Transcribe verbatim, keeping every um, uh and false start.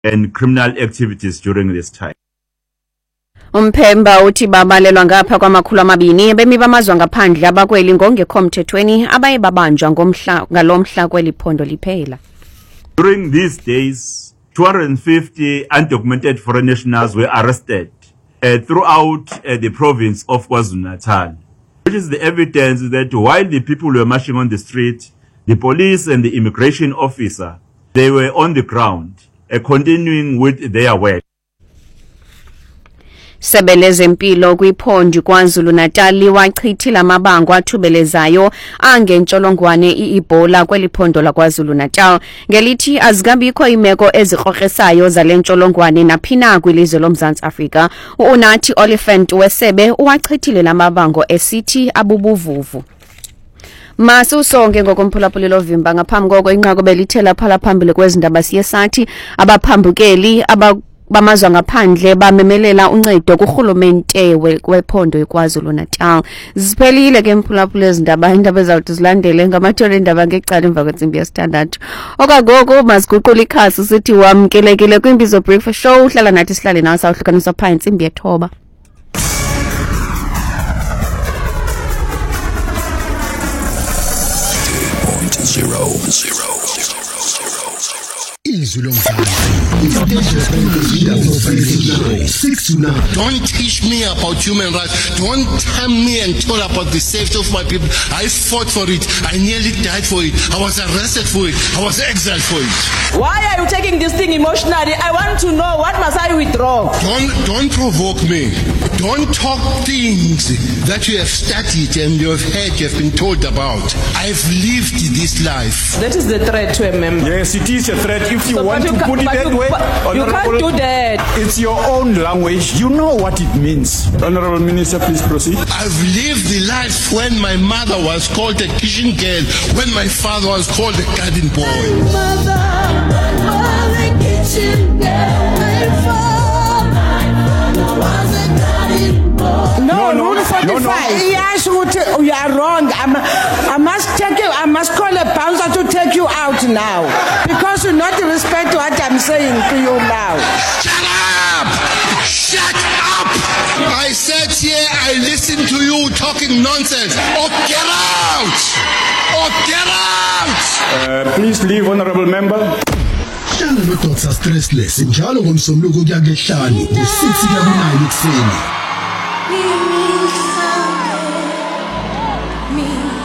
and criminal activities during this time. Umphemba uthi babalelwa ngapha kwamakhulu amabini bemi bamazwe ngaphandle abakweli ngongekho mthethweni abaye babanjwa ngomhla ngalomhla kweliphondo liphela. During these days, two hundred fifty undocumented foreign nationals were arrested uh, throughout uh, the province of KwaZulu-Natal, which is the evidence that while the people were marching on the street, the police and the immigration officer, they were on the ground, uh, continuing with their work. Sebeleze mpilo kwiphondo KwaZulu-Natal liwachithile amabango athubelezayo angentsholongwane i-Ebola kweliphondo laKwaZulu-Natal ngelithi azikabikho imeko ezikrokresayo zalentsholongwane naphina kwilizwe loMzantsi Afrika. uNathi Oliphant wesebe uwachithile lamabango esithi abubuvuvu. Masusonke ngokomphulaphulelo vimba ngaphambi koko inqako belithela phala phambili kwezindaba siye sathi abaphambukeli aba bamazwe ngaphandle bamemelela uncedo kurhulumente wephondo eKwaZulu-Natal. Ziphelile ke mphulaphula ezindaba indaba ezawuthi zilandele ngamathole endaba ngecala emva kwentsimbi yesithandathu. Okwagoku masiguqula ikhasi sithi wamkelekile kwimbizo breakfast show uhlala nathi sihlale nawe sawuhlukaniswa phaa intsimbi yethoba. Zero, zero. six to nine. Don't teach me about human rights. Don't tell me and talk about the safety of my people. I fought for it. I nearly died for it. I was arrested for it. I was exiled for it. Why are you taking this thing emotionally? I want to know, what must I withdraw? Don't, don't provoke me. Don't talk things that you have studied and you have heard, you have been told about. I've lived this life. That is the threat to a member. Yes, it is a threat. If you so, want you to put it that you, way, you can't do that. It's your own language. You know what it means. Honorable Minister, please proceed. I've lived the life when my mother was called a kitchen girl, when my father was called a garden boy. My mother was a kitchen girl. My father was a garden boy. No, no, Rule forty-five. No, no. Yes, you are wrong. I'm, I must take you. I must call a bouncer to take you out now because you not respect what I'm saying to you now. Shut up! Shut up! I sat here. I listened to you talking nonsense. Oh, get out! Oh, get out! Uh, please leave, honorable member. Hlala no Doctor Stressless njalo ngomsombuluko kuya ngehlanu ngo six kuya ku nine ekseni.